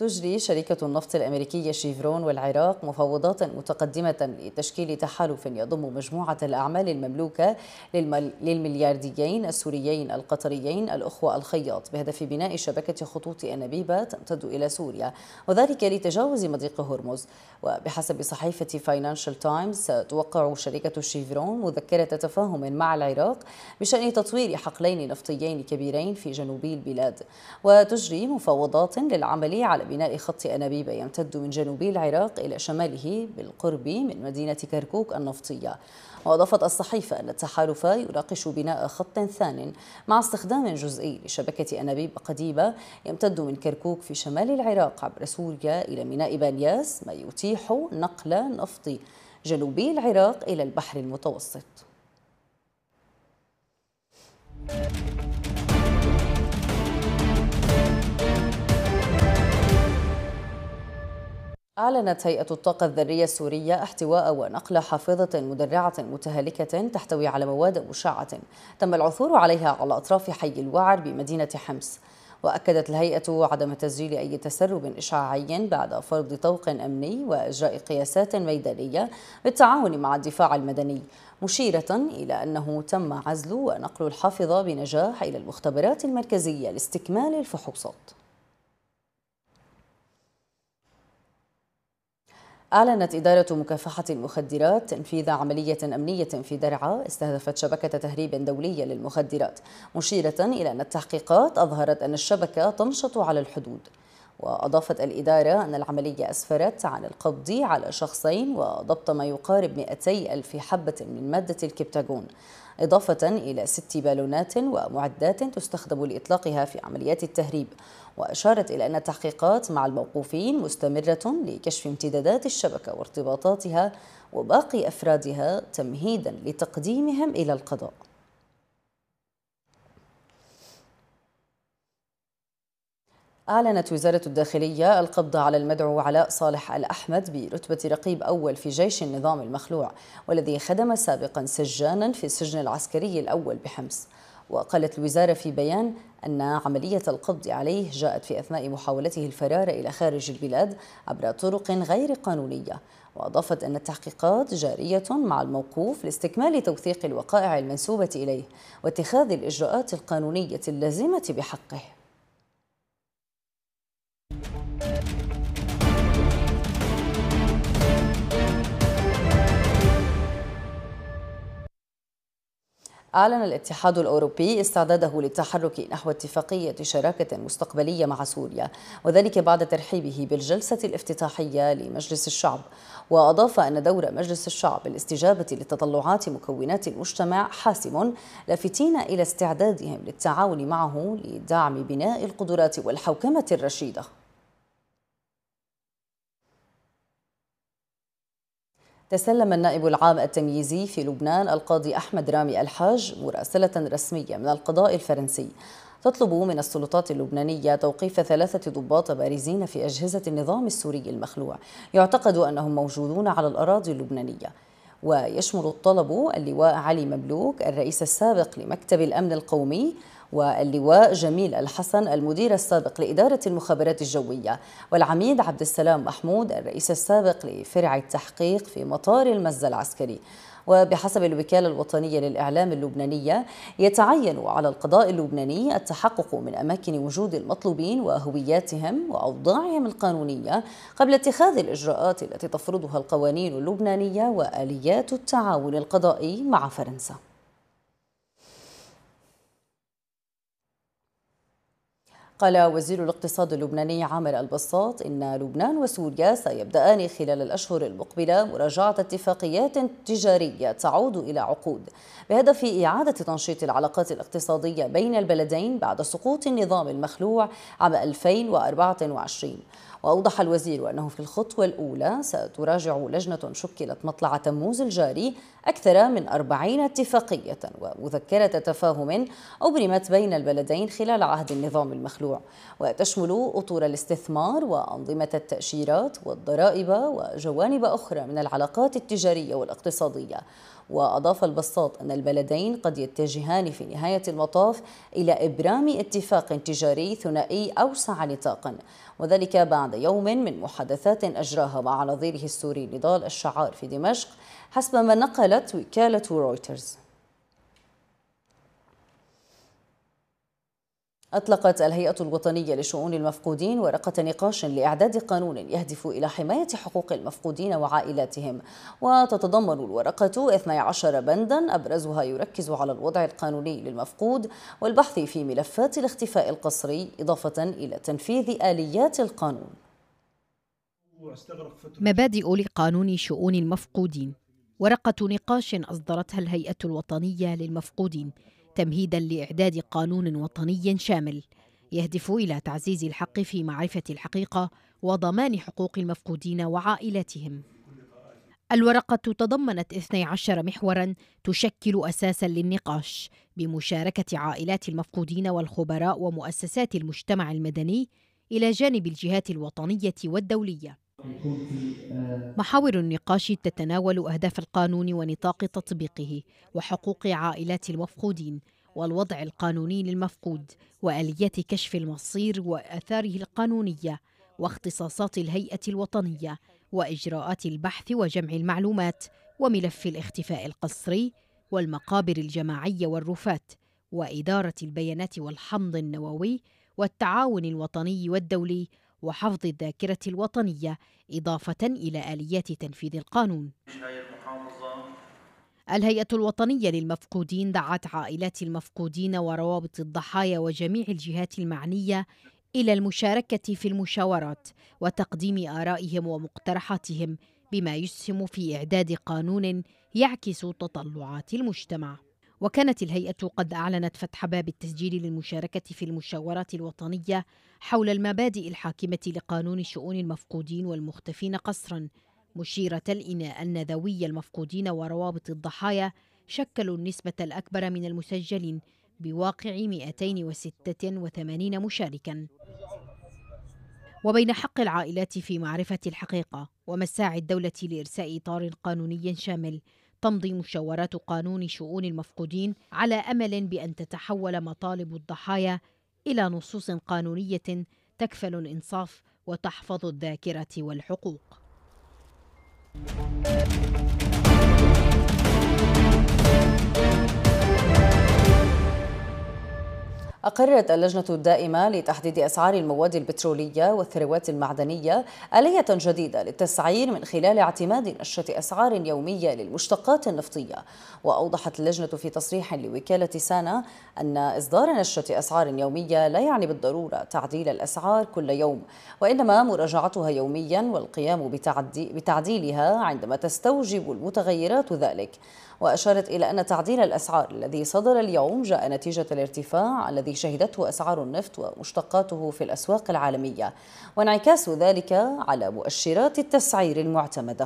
تجري شركة النفط الأمريكية شيفرون والعراق مفاوضات متقدمة لتشكيل تحالف يضم مجموعة الأعمال المملوكة للمليارديين السوريين القطريين الأخوة الخياط بهدف بناء شبكة خطوط أنابيب تمتد إلى سوريا، وذلك لتجاوز مضيق هرمز. وبحسب صحيفة فاينانشال تايمز توقع شركة شيفرون مذكرة تفاهم مع العراق بشأن تطوير حقلين نفطيين كبيرين في جنوب البلاد، وتجري مفاوضات للعمل على بناء خط أنابيب يمتد من جنوب العراق إلى شماله بالقرب من مدينة كركوك النفطية. وأضافت الصحيفة أن التحالف يناقش بناء خط ثان مع استخدام جزئي لشبكة أنابيب قديمة يمتد من كركوك في شمال العراق عبر سوريا إلى ميناء بانياس، ما يتيح نقل نفط جنوبي العراق إلى البحر المتوسط. أعلنت هيئة الطاقة الذرية السورية احتواء ونقل حافظة مدرعة متهالكة تحتوي على مواد مشعة تم العثور عليها على أطراف حي الوعر بمدينة حمص. وأكدت الهيئة عدم تسجيل أي تسرب إشعاعي بعد فرض طوق أمني وإجراء قياسات ميدانية بالتعاون مع الدفاع المدني، مشيرة إلى أنه تم عزل ونقل الحافظة بنجاح إلى المختبرات المركزية لاستكمال الفحوصات. أعلنت إدارة مكافحة المخدرات تنفيذ عملية أمنية في درعا استهدفت شبكة تهريب دولية للمخدرات، مشيرة إلى أن التحقيقات أظهرت أن الشبكة تنشط على الحدود. وأضافت الإدارة أن العملية أسفرت عن القبض على شخصين وضبط ما يقارب 200 ألف حبة من مادة الكبتاغون، إضافة إلى 6 بالونات ومعدات تستخدم لإطلاقها في عمليات التهريب. وأشارت إلى أن التحقيقات مع الموقوفين مستمرة لكشف امتدادات الشبكة وارتباطاتها وباقي أفرادها تمهيدا لتقديمهم إلى القضاء. أعلنت وزارة الداخلية القبض على المدعو علاء صالح الأحمد برتبة رقيب أول في جيش النظام المخلوع، والذي خدم سابقا سجانا في السجن العسكري الأول بحمص. وقالت الوزارة في بيان أن عملية القبض عليه جاءت في أثناء محاولته الفرار إلى خارج البلاد عبر طرق غير قانونية. وأضافت أن التحقيقات جارية مع الموقوف لاستكمال توثيق الوقائع المنسوبة إليه واتخاذ الإجراءات القانونية اللازمة بحقه. أعلن الاتحاد الأوروبي استعداده للتحرك نحو اتفاقية شراكة مستقبلية مع سوريا، وذلك بعد ترحيبه بالجلسة الافتتاحية لمجلس الشعب. وأضاف أن دور مجلس الشعب بالاستجابة لتطلعات مكونات المجتمع حاسم، لافتين إلى استعدادهم للتعاون معه لدعم بناء القدرات والحوكمة الرشيدة. تسلم النائب العام التمييزي في لبنان القاضي أحمد رامي الحاج مراسلة رسمية من القضاء الفرنسي تطلب من السلطات اللبنانية توقيف 3 ضباط بارزين في أجهزة النظام السوري المخلوع يعتقد أنهم موجودون على الأراضي اللبنانية. ويشمل الطلب اللواء علي مملوك الرئيس السابق لمكتب الأمن القومي، واللواء جميل الحسن المدير السابق لإدارة المخابرات الجوية، والعميد عبد السلام محمود الرئيس السابق لفرع التحقيق في مطار المزة العسكري. وبحسب الوكالة الوطنية للإعلام اللبنانية يتعين على القضاء اللبناني التحقق من أماكن وجود المطلوبين وهوياتهم وأوضاعهم القانونية قبل اتخاذ الإجراءات التي تفرضها القوانين اللبنانية وآليات التعاون القضائي مع فرنسا. قال وزير الاقتصاد اللبناني عامر البساط إن لبنان وسوريا سيبدأان خلال الأشهر المقبلة مراجعة اتفاقيات تجارية تعود إلى عقود بهدف إعادة تنشيط العلاقات الاقتصادية بين البلدين بعد سقوط النظام المخلوع عام 2024. وأوضح الوزير أنه في الخطوة الأولى ستراجع لجنة شكلت مطلع تموز الجاري أكثر من 40 اتفاقية ومذكرة تفاهم أبرمت بين البلدين خلال عهد النظام المخلوع المشروع، وتشمل أطر الاستثمار وأنظمة التأشيرات والضرائب وجوانب أخرى من العلاقات التجارية والاقتصادية. وأضاف البساط أن البلدين قد يتجهان في نهاية المطاف إلى إبرام اتفاق تجاري ثنائي أوسع نطاقا، وذلك بعد يوم من محادثات أجراها مع نظيره السوري نضال الشعار في دمشق، حسب ما نقلت وكالة رويترز. أطلقت الهيئة الوطنية لشؤون المفقودين ورقة نقاش لإعداد قانون يهدف إلى حماية حقوق المفقودين وعائلاتهم، وتتضمن الورقة 12 بندا أبرزها يركز على الوضع القانوني للمفقود والبحث في ملفات الاختفاء القسري، إضافة إلى تنفيذ آليات القانون. مبادئ لقانون شؤون المفقودين، ورقة نقاش أصدرتها الهيئة الوطنية للمفقودين تمهيدا لإعداد قانون وطني شامل يهدف إلى تعزيز الحق في معرفة الحقيقة وضمان حقوق المفقودين وعائلاتهم. الورقة تضمنت 12 محورا تشكل أساسا للنقاش بمشاركة عائلات المفقودين والخبراء ومؤسسات المجتمع المدني إلى جانب الجهات الوطنية والدولية. محاور النقاش تتناول أهداف القانون ونطاق تطبيقه وحقوق عائلات المفقودين والوضع القانوني للمفقود وآليات كشف المصير وآثاره القانونية واختصاصات الهيئة الوطنية وإجراءات البحث وجمع المعلومات وملف الاختفاء القسري والمقابر الجماعية والرفات وإدارة البيانات والحمض النووي والتعاون الوطني والدولي وحفظ الذاكرة الوطنية، إضافة إلى آليات تنفيذ القانون. الهيئة الوطنية للمفقودين دعت عائلات المفقودين وروابط الضحايا وجميع الجهات المعنية إلى المشاركة في المشاورات وتقديم آرائهم ومقترحاتهم بما يسهم في إعداد قانون يعكس تطلعات المجتمع. وكانت الهيئة قد أعلنت فتح باب التسجيل للمشاركة في المشاورات الوطنية حول المبادئ الحاكمة لقانون شؤون المفقودين والمختفين قسرا، مشيرة إلى أن ذوي المفقودين وروابط الضحايا شكلوا النسبة الأكبر من المسجلين بواقع 286 مشاركا. وبين حق العائلات في معرفة الحقيقة ومساعي الدولة لإرساء إطار قانوني شامل، تمضي مشاورات قانون شؤون المفقودين على أمل بأن تتحول مطالب الضحايا إلى نصوص قانونية تكفل الإنصاف وتحفظ الذاكرة والحقوق. أقرت اللجنة الدائمة لتحديد أسعار المواد البترولية والثروات المعدنية آلية جديدة للتسعير من خلال اعتماد نشرة أسعار يومية للمشتقات النفطية. وأوضحت اللجنة في تصريح لوكالة سانا أن إصدار نشرة أسعار يومية لا يعني بالضرورة تعديل الأسعار كل يوم، وإنما مراجعتها يوميا والقيام بتعديلها عندما تستوجب المتغيرات ذلك. وأشارت إلى أن تعديل الأسعار الذي صدر اليوم جاء نتيجة الارتفاع الذي شهدته أسعار النفط ومشتقاته في الأسواق العالمية، وانعكاس ذلك على مؤشرات التسعير المعتمدة.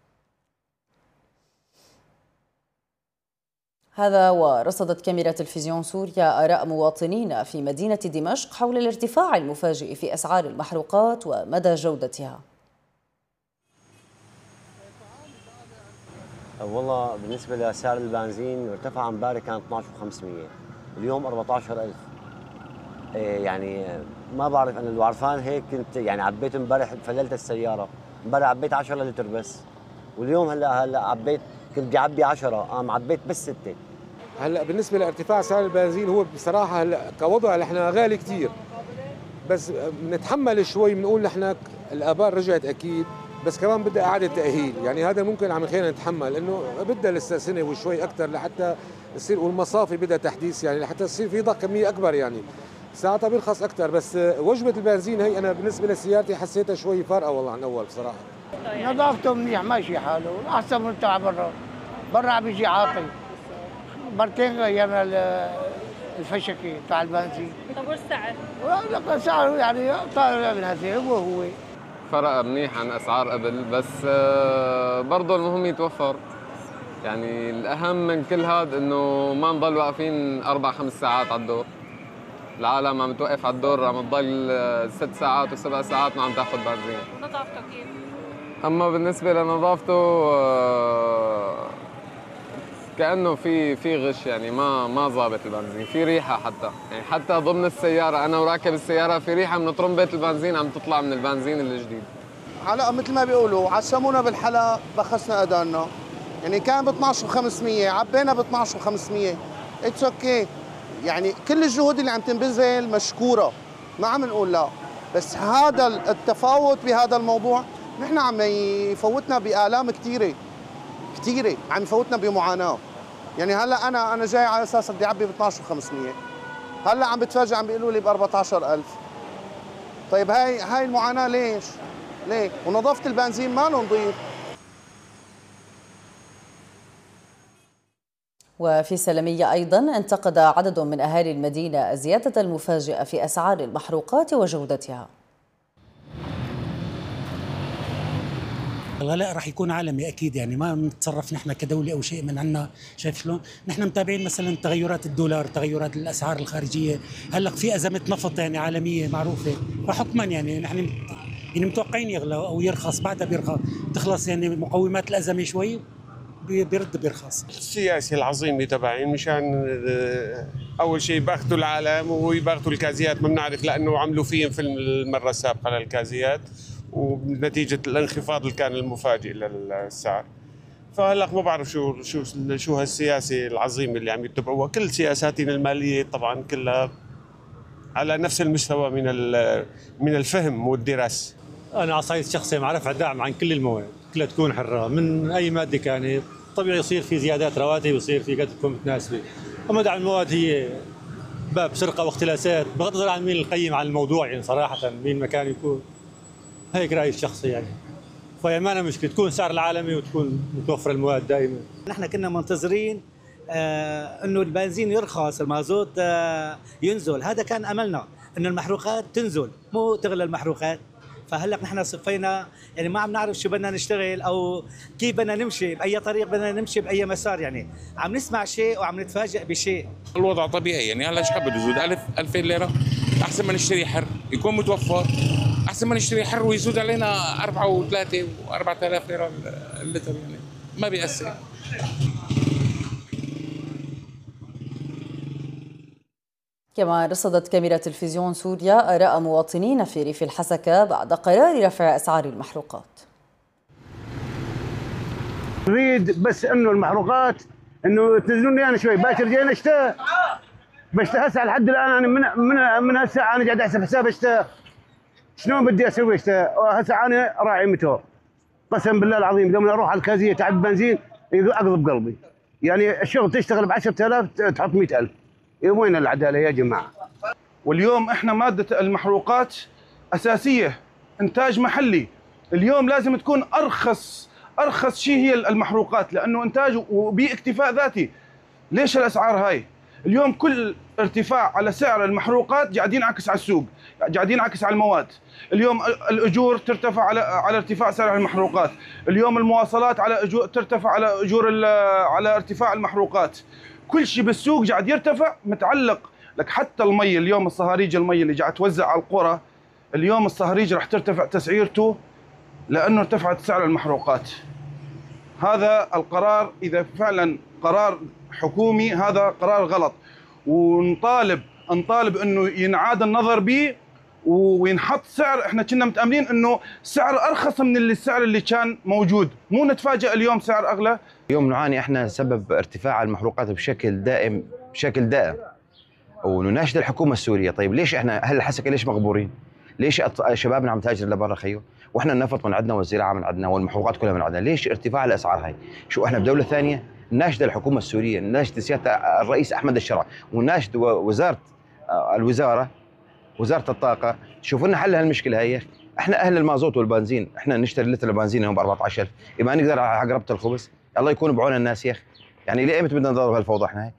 هذا ورصدت كاميرا تلفزيون سوريا آراء مواطنين في مدينة دمشق حول الارتفاع المفاجئ في أسعار المحروقات ومدى جودتها. والله بالنسبة لسعر البنزين ارتفع امبارح كان 12,500، اليوم 14,000. يعني ما بعرف انا، لو عرفان هيك كنت يعني عبيت امبارح، فللت السيارة امبارح عبيت 10 لتر بس، واليوم هلا عبيت، كنت بدي اعبي 10 عبيت بس 6. هلا بالنسبة لارتفاع سعر البنزين هو بصراحة هلا كوضع نحن غالي كثير، بس بنتحمل شوي، بنقول نحن الآبار رجعت أكيد، بس كمان بدها إعادة تأهيل، يعني هذا ممكن عم يخلينا نتحمل، لأنه بدها لسه سنة وشوي أكثر لحتى يصير، والمصافي بدها تحديث يعني لحتى يصير في ضخ كمية أكبر، يعني ساعتها بيرخص أكثر. بس وجبة البنزين هي أنا بالنسبة لسيارتي حسيتها شوي فارقة والله عن أول بصراحة. نظافته منيح ماشي حاله، أحسن من تاع برا عم يجي عاطل. مرتين غيرنا الفشكي تاع البنزين. طب والسعر؟ سعره يعني طالع من هذه هو فرق منيح عن اسعار قبل، بس برضه المهم يتوفر. يعني الاهم من كل هذا انه ما نضل واقفين 4-5 ساعات على الدور. العالم عم توقف على الدور، عم تضل 6 ساعات و7 ساعات ما عم تاخذ بنزين. نظافته كيف؟ اما بالنسبه لنظافته كانه في غش، يعني ما ظابط البنزين، في ريحه حتى ضمن السياره، انا وراكب السياره في ريحه من طرمبه البنزين عم تطلع من البنزين الجديد. هلا مثل ما بيقولوا عشمونا بالحلا بخسنا اذاننا، يعني كان ب 12,500 عبينا ب 12,500. اتس اوكي، يعني كل الجهود اللي عم تنبذل مشكوره، ما عم نقول لا، بس هذا التفاوت بهذا الموضوع نحن عم يفوتنا بآلام كثيره، عم يفوتنا بمعاناه. يعني هلا انا جاي على اساس بدي اعبي ب 12,500، هلا عم بتفاجئ عم بيقولوا لي ب 14,000. طيب هاي المعاناه ليش؟ ليه؟ ونظافه البنزين ما له نظيف. وفي سلمية أيضا انتقد عدد من أهالي المدينة الزيادة المفاجئة في أسعار المحروقات وجودتها. الغلاء راح يكون عالمي اكيد، يعني ما بنتصرف نحن كدوله او شيء من عنا. شايف شلون؟ نحن متابعين مثلا تغيرات الدولار، تغيرات الاسعار الخارجيه، هلا في ازمه نفط يعني عالميه معروفه، فحكما يعني نحن يعني متوقعين يغلى او يرخص، بعدها بيرخص، تخلص يعني مقومات الازمه شوي بيرخص. السياسي العظيم اللي تبعين مشان اول شيء باخذوا العالم وباخذوا الكازيات، ما بنعرف لانه عملوا فيهم في المره السابقه للكازيات، ونتيجه الانخفاض اللي كان المفاجئ للسعر. فهلا ما بعرف شو هالسياسه العظيمه اللي عم يتبعوها. كل سياساتنا الماليه طبعا كلها على نفس المستوى من الفهم والدراسه. انا على صعيد شخصي مع رفع الدعم عن كل المواد، كلها تكون حره من اي ماده كانت. طبيعي يصير في زيادات رواتب، يصير في قد تكون متناسبه. اما دعم المواد هي باب سرقه واختلاسات، بغض النظر عن مين القيم على الموضوع، يعني صراحه مين مكان يكون. هيك رايي الشخصي يعني. فهي ما لنا مشكله، تكون سعر العالمي وتكون متوفره المواد دائما. نحن كنا منتظرين انه البنزين يرخص، المازوت ينزل، هذا كان املنا، انه المحروقات تنزل مو تغلى المحروقات. فهلا نحن صفينا يعني ما عم نعرف شو بدنا نشتغل او كيف بدنا نمشي، باي طريق بدنا نمشي، باي مسار. يعني عم نسمع شيء وعم نتفاجئ بشيء. الوضع طبيعي، يعني هلا ايش بده يزود 1000 ليره؟ احسن ما نشتري حر يكون متوفر، احسن ما نشتري حر ويزود علينا 4 و3 و4000 ليره اللتر، يعني ما بيأثر. كما رصدت كاميرا تلفزيون سوريا آراء مواطنين في ريف الحسكة بعد قرار رفع أسعار المحروقات. نريد بس انه المحروقات انه تنزلون لي انا شوي، باكر جينا اشتاء بشتاء هسه لحد الان انا من هالساعه انا قاعد احسب حساب اشتاء شلون بدي اسوي اشتاء. هسه انا راعي متور، قسم بالله العظيم لما اروح على الكازيه تعب بنزين اقضب قلبي. يعني الشغل تشتغل ب 10,000 تحط 100,000، وين العداله يا جماعه؟ واليوم احنا ماده المحروقات اساسيه، انتاج محلي. اليوم لازم تكون ارخص شيء هي المحروقات، لانه انتاج وباكتفاء ذاتي. ليش الاسعار هاي؟ اليوم كل ارتفاع على سعر المحروقات قاعد ينعكس على السوق، قاعد ينعكس على المواد. اليوم الاجور ترتفع على ارتفاع سعر المحروقات، اليوم المواصلات على اجور ترتفع على اجور على ارتفاع المحروقات. كل شيء بالسوق قاعد يرتفع، متعلق لك حتى المي. اليوم الصهاريج المي اللي قاعد توزع على القرى، اليوم الصهاريج راح ترتفع تسعيرته لانه ارتفعت سعر المحروقات. هذا القرار اذا فعلا قرار حكومي هذا قرار غلط، ونطالب انه ينعاد النظر به وينحط سعر. احنا كنا متاملين انه سعر ارخص من السعر اللي كان موجود، مو نتفاجئ اليوم سعر اغلى. اليوم نعاني احنا سبب ارتفاع المحروقات بشكل دائم ونناشد الحكومه السوريه. طيب ليش احنا اهل الحسكه ليش مغبورين؟ ليش شبابنا عم تهاجر لبرا خيو؟ واحنا النفط من عندنا والزراعه من عندنا والمحروقات كلها من عندنا، ليش ارتفاع الاسعار هاي؟ شو احنا بدوله ثانيه؟ ناشد الحكومه السوريه، ناشد سياده الرئيس احمد الشرع، وناشد وزاره الطاقه، شوفوا لنا حل هالمشكله هي. احنا اهل المازوت والبنزين، احنا نشتري لتر البنزين اليوم ب 14,000، ما نقدر على قربة الخبز. الله يكون بعون الناس يا اخي، يعني ليه بدنا نضرب هالفوضى احنا هاي؟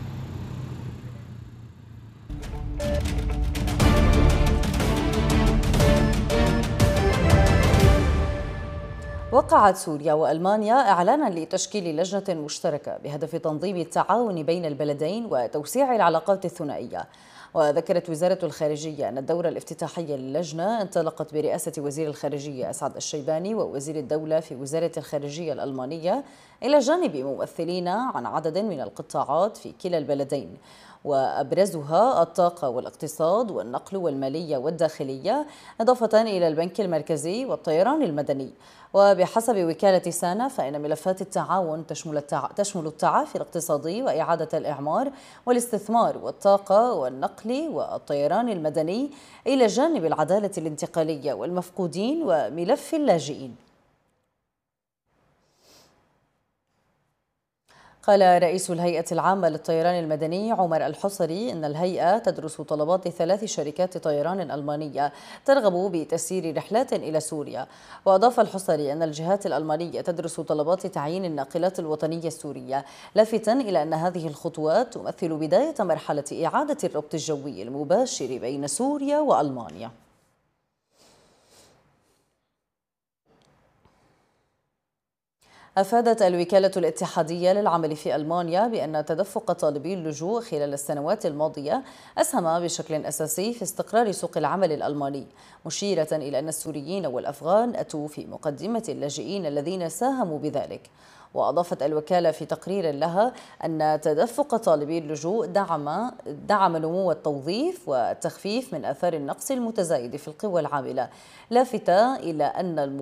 وقعت سوريا وألمانيا إعلانا لتشكيل لجنة مشتركة بهدف تنظيم التعاون بين البلدين وتوسيع العلاقات الثنائية. وذكرت وزارة الخارجية أن الدورة الافتتاحية للجنة انطلقت برئاسة وزير الخارجية أسعد الشيباني ووزير الدولة في وزارة الخارجية الألمانية إلى جانب ممثلين عن عدد من القطاعات في كلا البلدين، وأبرزها الطاقة والاقتصاد والنقل والمالية والداخلية، إضافة إلى البنك المركزي والطيران المدني. وبحسب وكالة سانا فإن ملفات التعاون تشمل التعافي الاقتصادي وإعادة الإعمار والاستثمار والطاقة والنقل والطيران المدني، إلى جانب العدالة الانتقالية والمفقودين وملف اللاجئين. قال رئيس الهيئة العامة للطيران المدني عمر الحصري إن الهيئة تدرس طلبات 3 شركات طيران ألمانية ترغب بتسيير رحلات إلى سوريا. وأضاف الحصري أن الجهات الألمانية تدرس طلبات تعيين الناقلات الوطنية السورية، لافتا إلى أن هذه الخطوات تمثل بداية مرحلة إعادة الربط الجوي المباشر بين سوريا وألمانيا. أفادت الوكالة الاتحادية للعمل في ألمانيا بأن تدفق طالبي اللجوء خلال السنوات الماضية أسهم بشكل أساسي في استقرار سوق العمل الألماني، مشيرة إلى أن السوريين والأفغان أتوا في مقدمة اللاجئين الذين ساهموا بذلك. وأضافت الوكالة في تقرير لها أن تدفق طالبي اللجوء دعم نمو التوظيف والتخفيف من آثار النقص المتزايد في القوى العاملة، لافتة إلى أن